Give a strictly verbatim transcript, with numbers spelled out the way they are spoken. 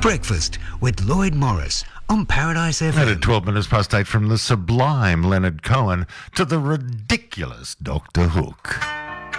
Breakfast with Lloyd Morris on Paradise F M. At twelve minutes past eight, from the sublime Leonard Cohen to the ridiculous Doctor Hook.